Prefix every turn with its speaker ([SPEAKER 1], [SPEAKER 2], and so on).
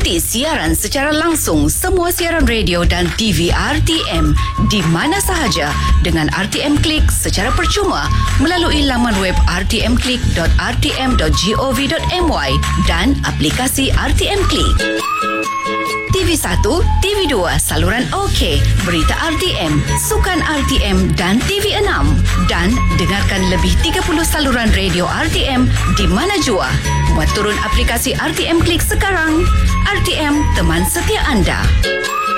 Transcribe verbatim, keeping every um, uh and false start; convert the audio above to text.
[SPEAKER 1] Ikuti siaran secara langsung semua siaran radio dan T V R T M di mana sahaja dengan R T M Click secara percuma melalui laman web r t m click dot r t m dot gov dot m y dan aplikasi R T M Click. T V satu, T V dua, saluran OK, berita R T M, sukan R T M dan T V enam. Dan dengarkan lebih tiga puluh saluran radio R T M di mana jua. Muat turun aplikasi R T M Click sekarang. R T M, teman setia anda.